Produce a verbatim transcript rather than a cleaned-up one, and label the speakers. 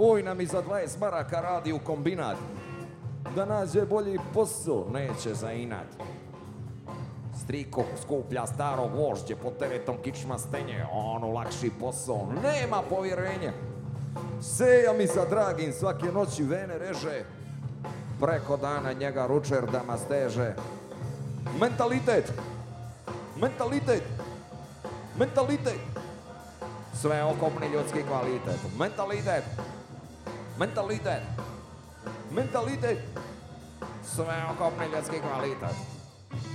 Speaker 1: Uj nam i za dvadeset maraka radi u kombinat. Da nađe bolji posao, neće za inat. Striko skuplja staro gvožđe pod teretom kičma stenje, ono lakši posao, nema povjerenja. Seja mi za dragin svake noći vene reže, preko dana njega ručerdama steže. Mentalitet, mentalitet, mentalitet, sveokupni ljudski kvalitet. Mentalitet, mentalitet, mentalitet, sveokupni ljudski kvalitet.